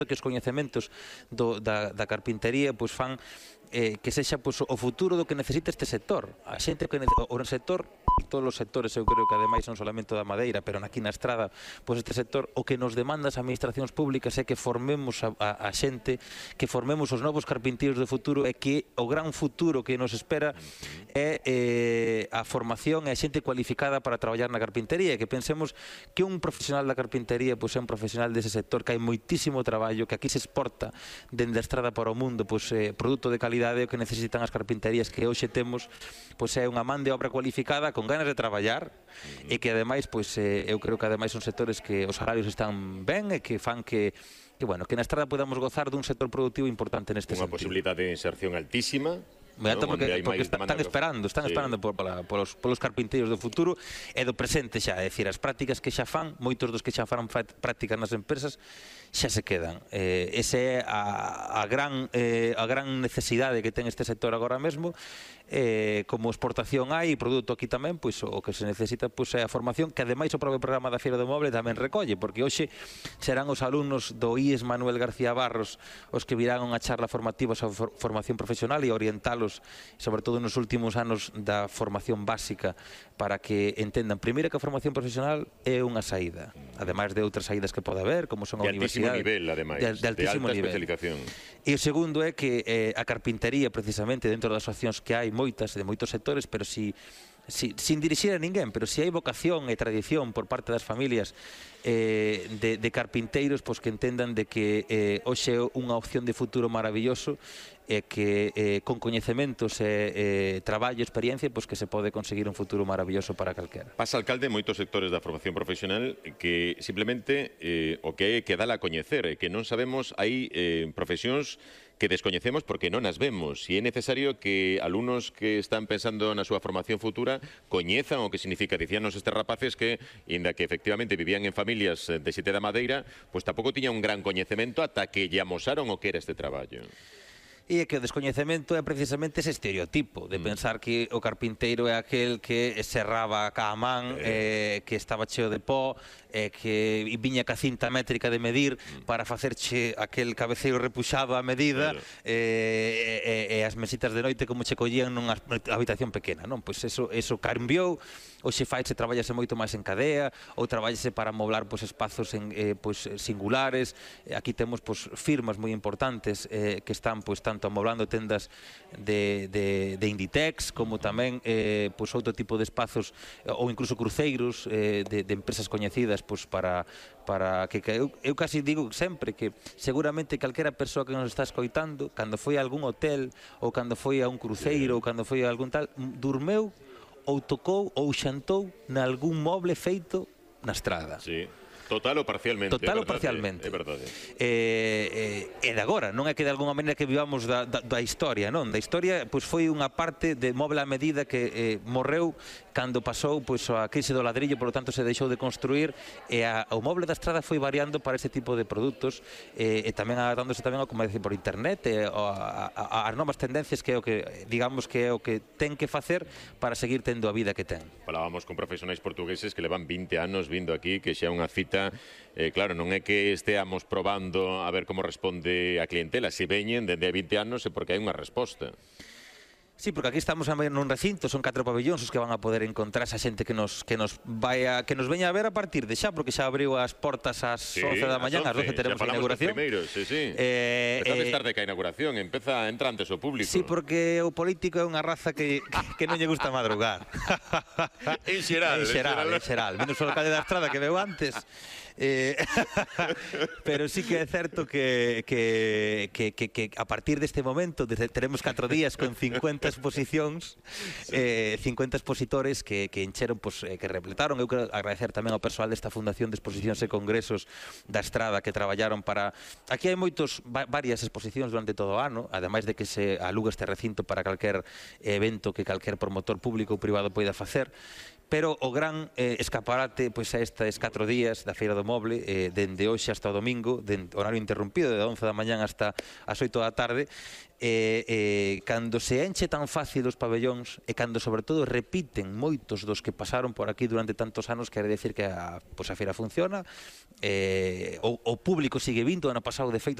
que os coñecementos da carpintería pois fan que sexa o futuro do que necesita este sector. A xente que o sector, todos os sectores, eu creo que ademais non solamente da madeira, pero aquí na Estrada, pois este sector, o que nos demanda as administracións públicas é que formemos a xente, que formemos os novos carpinteiros do futuro, e que o gran futuro que nos espera é a formación e a xente cualificada para traballar na carpintería, e que pensemos que un profesional da carpintería pois é un profesional dese sector, que hai moitísimo traballo, que aquí se exporta dende a Estrada para o mundo pois produto de calidade. O que necesitan as carpinterías que hoxe temos pois é unha man de obra cualificada con ganas de traballar e que ademais pois eu creo que ademais son sectores que os salarios están ben e que fan que bueno, que na Estrada podamos gozar dun sector productivo importante neste sentido. Unha posibilidade de inserción altísima. Porque están esperando polos carpinteiros do futuro e do presente xa, é dicir, as prácticas que xa fan, moitos dos que xa fan prácticas nas empresas xa se quedan. Esa é a gran necesidade que ten este sector agora mesmo. Como exportación hai produto aquí tamén, pois o que se necesita pois é a formación, que ademais o propio programa da Feira do Moble tamén recolle, porque hoxe serán os alumnos do IES Manuel García Barros os que virán unha charla formativa sobre formación profesional e orientalos, sobre todo nos últimos anos da formación básica, para que entendan primeiro que a formación profesional é unha saída, ademais de outras saídas que pode haber, como son a universidade, de alta especialización. E o segundo é que a carpintería, precisamente, dentro das accións que hai moitas, de moitos sectores, pero sin dirixir a ninguén, pero si hai vocación e tradición por parte das familias de carpinteiros, pois que entendan de que hoxe é unha opción de futuro maravilloso, e que con coñecementos e traballo e experiencia pois que se pode conseguir un futuro maravilloso para calquera. Pasa, alcalde, moitos sectores da formación profesional que simplemente o que é que dala a coñecer, que non sabemos, hai profesións que descoñecemos porque non as vemos, e é necesario que alumnos que están pensando na súa formación futura coñezan o que significa. Dicíanos estes rapaces que, inda que efectivamente vivían en familias de Sete da Madeira, pois tampouco tiña un gran coñecemento ata que lle amosaron o que era este traballo. E é que o descoñecemento é precisamente ese estereotipo de pensar que o carpinteiro é aquel que serraba ca man, que estaba cheo de pó, que viña ca cinta métrica de medir para facerche aquel cabeceiro repuxado a medida, e as mesitas de noite como che collían nunha habitación pequena, non? Pois eso cambiou. Hoxe faise, traballase moito máis en cadea, ou traballase para amoblar espazos singulares. Aquí temos firmas moi importantes que están tanto amoblando tendas de Inditex, como tamén outro tipo de espazos, ou incluso cruceiros de empresas coñecidas para que eu casi digo sempre que seguramente calquera persoa que nos está escoitando, cando foi a algún hotel, ou cando foi a un cruceiro, ou cando foi a algún tal, durmeu ou tocou ou xantou nalgún moble feito na Estrada. Sí. Total ou parcialmente. Total ou parcialmente. É verdade. E de agora, non é que de alguma maneira que vivamos da historia, non? Da historia, pois foi unha parte de moble a medida que morreu cando pasou a crise do ladrillo, por lo tanto se deixou de construir, e o moble da Estrada foi variando para este tipo de produtos, e tamén adaptándose tamén ao comercio por internet, as novas tendencias, que é o que, digamos, que é o que ten que facer para seguir tendo a vida que ten. Falábamos con profesionais portugueses que levan 20 anos vindo aquí, que xa é unha cita. Claro, non é que esteamos probando a ver como responde a clientela. Se veñen dende 20 anos é porque hai unha resposta. Sí, porque aquí estamos nun recinto, son 4 pabellóns os que van a poder encontrar esa xente que nos veña a ver a partir de xa, porque xa abriu as portas ás 11 da mañá, ás 12 teremos a inauguración. Empeza tarde que a inauguración, entra antes o público. Sí, porque o político é unha raza que non lle gusta madrugar. En xeral. Menos o alcalde da Estrada que veu antes. Pero sí que é certo que a partir deste momento teremos 4 días con 50 exposicións, 50 expositores que encheron, que repletaron. Eu quero agradecer tamén ao persoal desta Fundación de Exposicións e Congresos da Estrada que traballaron para... Aquí hai varias exposicións durante todo o ano, ademais de que se aluga este recinto para calquer evento que calquer promotor público ou privado poida facer. pero o gran escaparate pois é estes 4 días da Feira do Moble, dende hoxe hasta o domingo, horario interrompido, de 11 da mañán hasta as 8 da tarde, cando se enche tan fácil os pabellóns e cando sobre todo repiten moitos dos que pasaron por aquí durante tantos anos, quere decir que a feira funciona, o público sigue vindo. Ano pasado de feito